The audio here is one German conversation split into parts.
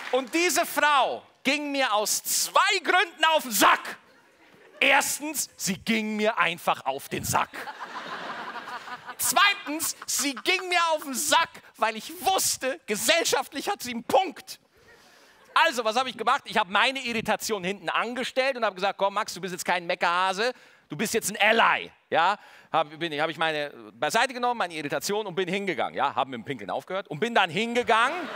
Und diese Frau ging mir aus 2 Gründen auf den Sack. Erstens, sie ging mir einfach auf den Sack. Zweitens, sie ging mir auf den Sack, weil ich wusste, gesellschaftlich hat sie einen Punkt. Also, was habe ich gemacht? Ich habe meine Irritation hinten angestellt und habe gesagt, komm Max, du bist jetzt kein Meckerhase, du bist jetzt ein Ally. Ja? Habe ich meine beiseite genommen, meine Irritation und bin hingegangen. Ja? Habe mit dem Pinkeln aufgehört und bin dann hingegangen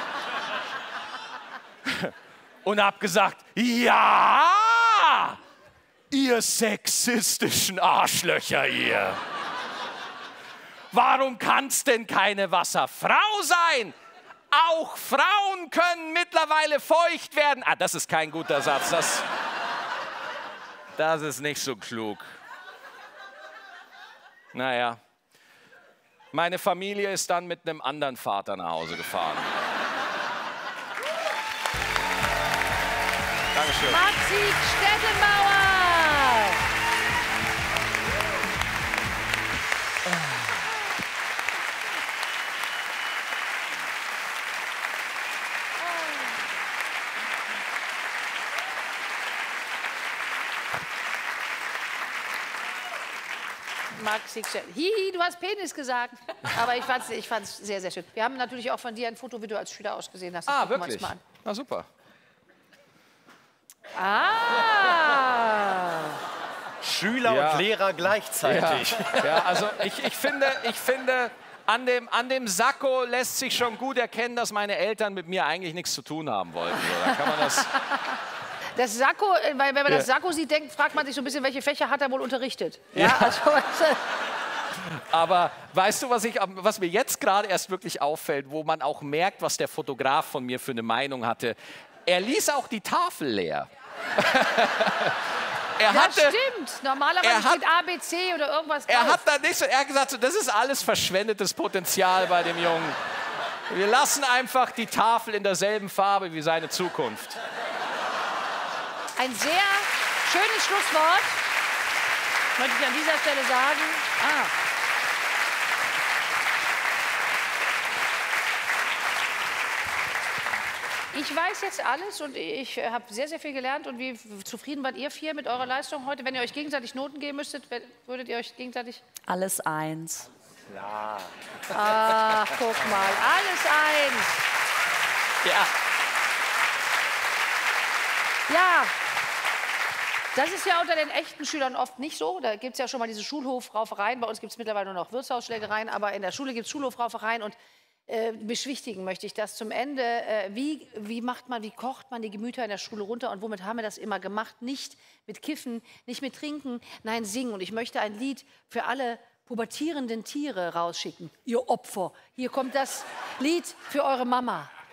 und habe gesagt, ja, ihr sexistischen Arschlöcher, ihr. Warum kann's denn keine Wasserfrau sein? Auch Frauen können mittlerweile feucht werden. Ah, das ist kein guter Satz. Das ist nicht so klug. Naja, meine Familie ist dann mit einem anderen Vater nach Hause gefahren. Dankeschön. Maxi Stettenbauer! Maxi Stettenbauer. Hihi, du hast Penis gesagt. Aber ich fand's sehr, sehr schön. Wir haben natürlich auch von dir ein Foto, wie du als Schüler ausgesehen hast. Ah, wirklich? Mal an. Na super. Ah! Schüler und Lehrer gleichzeitig. Ja, also ich finde an dem Sakko lässt sich schon gut erkennen, dass meine Eltern mit mir eigentlich nichts zu tun haben wollten. So, da kann man das... Das Sakko, weil wenn man das Sakko sieht, fragt man sich so ein bisschen, welche Fächer hat er wohl unterrichtet. Ja. Also, aber weißt du, was mir jetzt gerade erst wirklich auffällt, wo man auch merkt, was der Fotograf von mir für eine Meinung hatte? Er ließ auch die Tafel leer. Das stimmt. Normalerweise steht ABC oder irgendwas drauf. Er hat da nicht so, er hat gesagt, so, das ist alles verschwendetes Potenzial bei dem Jungen. Wir lassen einfach die Tafel in derselben Farbe wie seine Zukunft. Ein sehr schönes Schlusswort, möchte ich an dieser Stelle sagen. Ich weiß jetzt alles und ich habe sehr, sehr viel gelernt. Und wie zufrieden wart ihr 4 mit eurer Leistung heute? Wenn ihr euch gegenseitig Noten geben müsstet, würdet ihr euch gegenseitig... Alles 1. Ja. Ach, guck mal, alles 1. Ja. Ja, das ist ja unter den echten Schülern oft nicht so. Da gibt es ja schon mal diese Schulhofraufereien. Bei uns gibt es mittlerweile nur noch Wirtshausschlägereien, aber in der Schule gibt es Schulhofraufereien. Und beschwichtigen möchte ich das zum Ende. Wie kocht man die Gemüter in der Schule runter und womit haben wir das immer gemacht? Nicht mit Kiffen, nicht mit Trinken, nein, singen. Und ich möchte ein Lied für alle pubertierenden Tiere rausschicken. Ihr Opfer. Hier kommt das Lied für eure Mama.